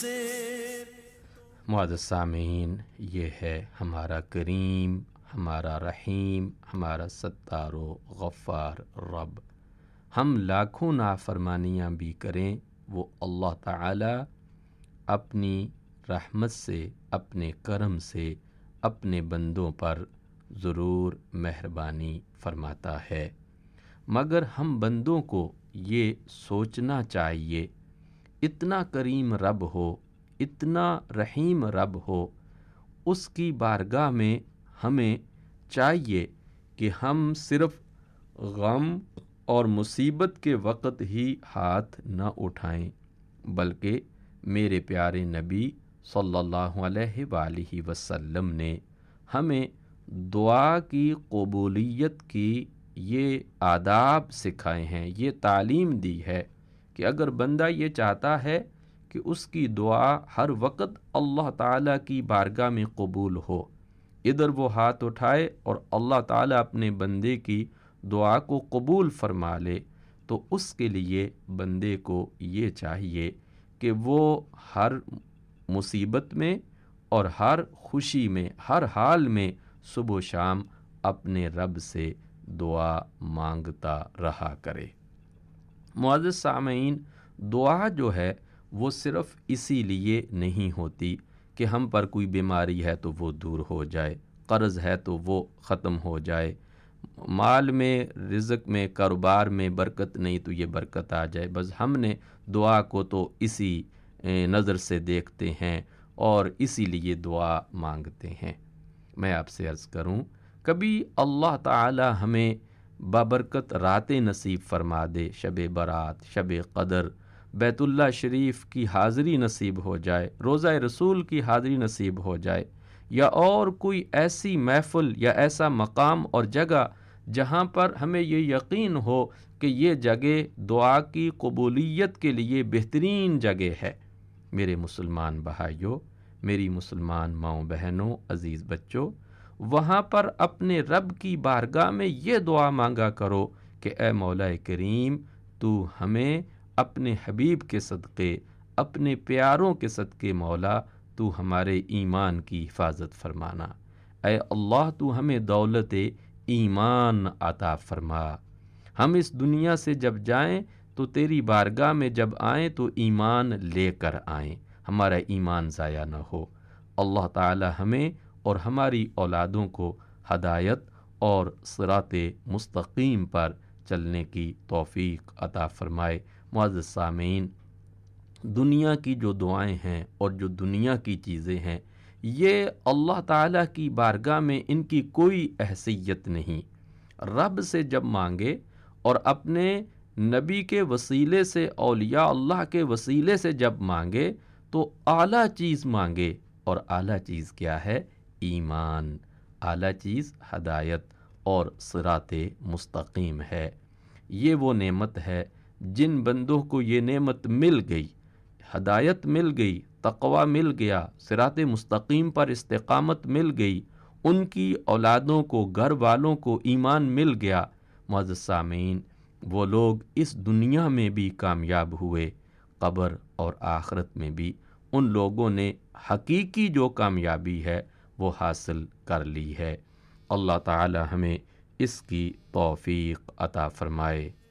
معزز سامعین، یہ ہے ہمارا کریم، ہمارا رحیم، ہمارا ستار و غفار رب۔ ہم لاکھوں نافرمانیاں بھی کریں، وہ اللہ تعالی اپنی رحمت سے، اپنے کرم سے اپنے بندوں پر ضرور مہربانی فرماتا ہے، مگر ہم بندوں کو یہ سوچنا چاہیے، اتنا کریم رب ہو، اتنا رحیم رب ہو، اس کی بارگاہ میں ہمیں چاہیے کہ ہم صرف غم اور مصیبت کے وقت ہی ہاتھ نہ اٹھائیں، بلکہ میرے پیارے نبی صلی اللہ علیہ وآلہ وسلم نے ہمیں دعا کی قبولیت کی یہ آداب سکھائے ہیں، یہ تعلیم دی ہے کہ اگر بندہ یہ چاہتا ہے کہ اس کی دعا ہر وقت اللہ تعالیٰ کی بارگاہ میں قبول ہو، ادھر وہ ہاتھ اٹھائے اور اللہ تعالیٰ اپنے بندے کی دعا کو قبول فرما لے، تو اس کے لیے بندے کو یہ چاہیے کہ وہ ہر مصیبت میں اور ہر خوشی میں، ہر حال میں صبح و شام اپنے رب سے دعا مانگتا رہا کرے۔ معزز سامعین، دعا جو ہے وہ صرف اسی لیے نہیں ہوتی کہ ہم پر کوئی بیماری ہے تو وہ دور ہو جائے، قرض ہے تو وہ ختم ہو جائے، مال میں، رزق میں، کاروبار میں برکت نہیں تو یہ برکت آ جائے، بس ہم نے دعا کو تو اسی نظر سے دیکھتے ہیں اور اسی لیے دعا مانگتے ہیں۔ میں آپ سے عرض کروں، کبھی اللہ تعالی ہمیں بابرکت راتیں نصیب فرما دے، شب برات، شب قدر، بیت اللہ شریف کی حاضری نصیب ہو جائے، روضہ رسول کی حاضری نصیب ہو جائے، یا اور کوئی ایسی محفل یا ایسا مقام اور جگہ جہاں پر ہمیں یہ یقین ہو کہ یہ جگہ دعا کی قبولیت کے لیے بہترین جگہ ہے۔ میرے مسلمان بھائیوں، میری مسلمان ماؤں بہنوں، عزیز بچوں، وہاں پر اپنے رب کی بارگاہ میں یہ دعا مانگا کرو کہ اے مولا کریم، تو ہمیں اپنے حبیب کے صدقے، اپنے پیاروں کے صدقے مولا تو ہمارے ایمان کی حفاظت فرمانا، اے اللہ تو ہمیں دولت ایمان عطا فرما، ہم اس دنیا سے جب جائیں تو تیری بارگاہ میں جب آئیں تو ایمان لے کر آئیں، ہمارا ایمان ضائع نہ ہو۔ اللہ تعالی ہمیں اور ہماری اولادوں کو ہدایت اور صراط مستقیم پر چلنے کی توفیق عطا فرمائے۔ معزز سامعین، دنیا کی جو دعائیں ہیں اور جو دنیا کی چیزیں ہیں، یہ اللہ تعالیٰ کی بارگاہ میں ان کی کوئی حیثیت نہیں۔ رب سے جب مانگے اور اپنے نبی کے وسیلے سے، اولیاء اللہ کے وسیلے سے جب مانگے تو اعلیٰ چیز مانگے، اور اعلیٰ چیز کیا ہے؟ ایمان۔ اعلیٰ چیز ہدایت اور صراط مستقیم ہے۔ یہ وہ نعمت ہے جن بندوں کو یہ نعمت مل گئی، ہدایت مل گئی، تقوی مل گیا، صراط مستقیم پر استقامت مل گئی، ان کی اولادوں کو، گھر والوں کو ایمان مل گیا، معزز سامعین، وہ لوگ اس دنیا میں بھی کامیاب ہوئے، قبر اور آخرت میں بھی ان لوگوں نے حقیقی جو کامیابی ہے وہ حاصل کر لی ہے۔ اللہ تعالی ہمیں اس کی توفیق عطا فرمائے۔